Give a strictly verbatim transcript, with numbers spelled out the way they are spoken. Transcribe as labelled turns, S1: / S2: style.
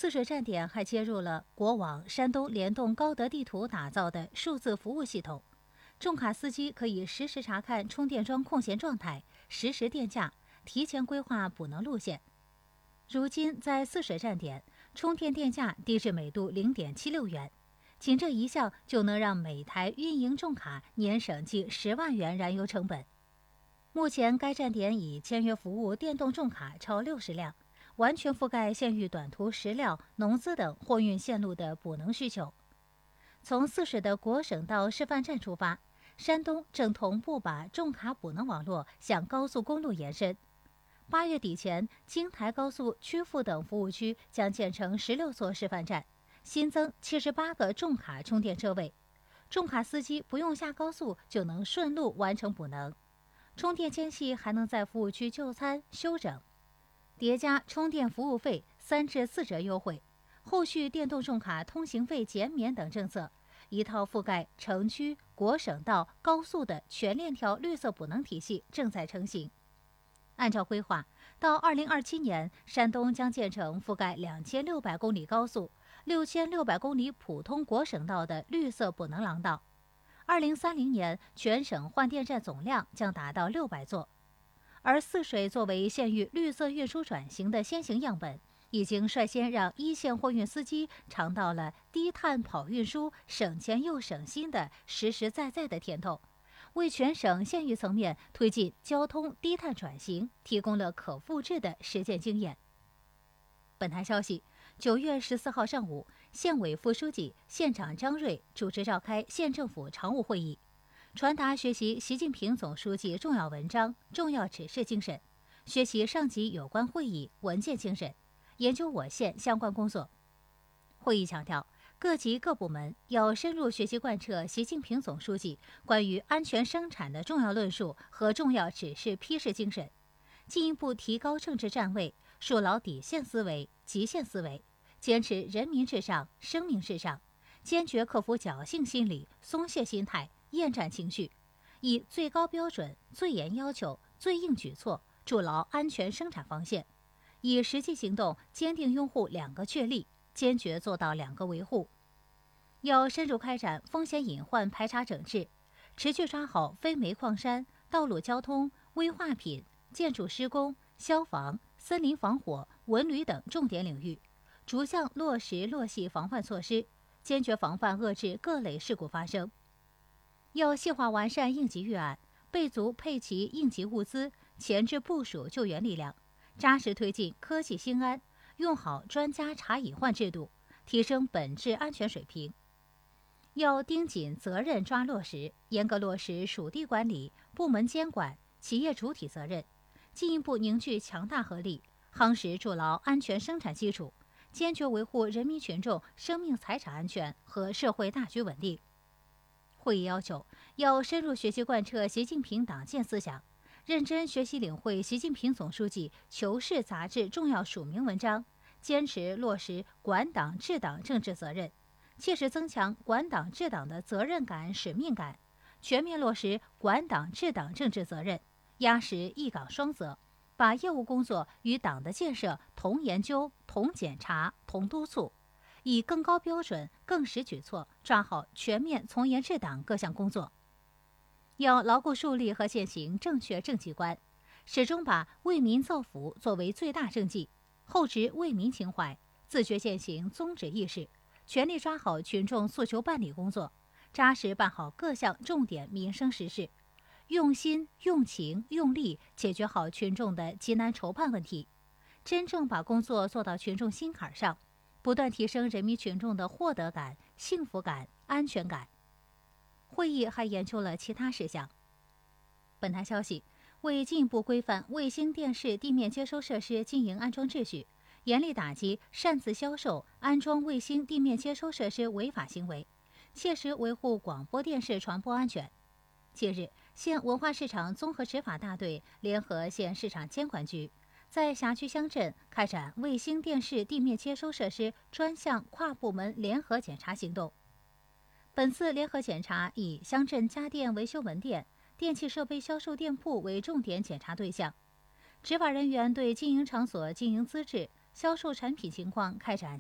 S1: 泗水站点还接入了国网山东联动高德地图打造的数字服务系统，重卡司机可以实时查看充电桩空闲状态、实时电价，提前规划补能路线。如今在泗水站点，充电电价低至每度 零点七六元，仅这一项就能让每台运营重卡年省近十万元燃油成本。目前该站点已签约服务电动重卡超六十辆，完全覆盖县域短途石料、农资等货运线路的补能需求。从泗水的国省道示范站出发，山东正同步把重卡补能网络向高速公路延伸。八月底前，京台高速曲阜等服务区将建成十六座示范站，新增七十八个重卡充电车位，重卡司机不用下高速就能顺路完成补能。充电间隙还能在服务区就餐休整，叠加充电服务费三至四折优惠，后续电动重卡通行费减免等政策，一套覆盖城区、国省道、高速的全链条绿色补能体系正在成型。按照规划，到二零二七年，山东将建成覆盖两千六百公里高速、六千六百公里普通国省道的绿色补能廊道。二零三零年，全省换电站总量将达到六百座。而泗水作为县域绿色运输转型的先行样本，已经率先让一线货运司机尝到了低碳跑运输、省钱又省心的实实在在的甜头，为全省县域层面推进交通低碳转型提供了可复制的实践经验。本台消息，九月十四号上午，县委副书记、县长张瑞主持召开县政府常务会议，传达学习习近平总书记重要文章、重要指示精神，学习上级有关会议文件精神，研究我县相关工作。会议强调，各级各部门要深入学习贯彻习近平总书记关于安全生产的重要论述和重要指示批示精神，进一步提高政治站位，树牢底线思维、极限思维，坚持人民至上、生命至上，坚决克服侥幸心理、松懈心态、厌战情绪，以最高标准、最严要求、最硬举措筑牢安全生产防线，以实际行动坚定拥护两个确立，坚决做到两个维护。要深入开展风险隐患排查整治，持续抓好非煤矿山、道路交通、危化品、建筑施工、消防、森林防火、文旅等重点领域，逐项落实落细防范措施，坚决防范遏制各类事故发生。要细化完善应急预案，备足配齐应急物资，前置部署救援力量，扎实推进科技兴安，用好专家查隐患制度，提升本质安全水平。要盯紧责任抓落实，严格落实属地管理、部门监管、企业主体责任，进一步凝聚强大合力，夯实筑牢安全生产基础，坚决维护人民群众生命财产安全和社会大局稳定。会议要求，要深入学习贯彻习近平党建思想，认真学习领会习近平总书记《求是》杂志重要署名文章，坚持落实管党治党政治责任，切实增强管党治党的责任感、使命感，全面落实管党治党政治责任，压实一岗双责，把业务工作与党的建设同研究、同检查、同督促，以更高标准、更实举措抓好全面从严治党各项工作。要牢固树立和践行正确政绩观，始终把为民造福作为最大政绩，厚植为民情怀，自觉践行宗旨意识，全力抓好群众诉求办理工作，扎实办好各项重点民生实事，用心、用情、用力解决好群众的急难愁盼问题，真正把工作做到群众心坎上，不断提升人民群众的获得感、幸福感、安全感。会议还研究了其他事项。本台消息，为进一步规范卫星电视地面接收设施经营安装秩序，严厉打击擅自销售、安装卫星地面接收设施违法行为，切实维护广播电视传播安全。近日，县文化市场综合执法大队联合县市场监管局，在辖区乡镇开展卫星电视地面接收设施专项跨部门联合检查行动。本次联合检查以乡镇家电维修门店、电气设备销售店铺为重点检查对象，执法人员对经营场所经营资质、销售产品情况开展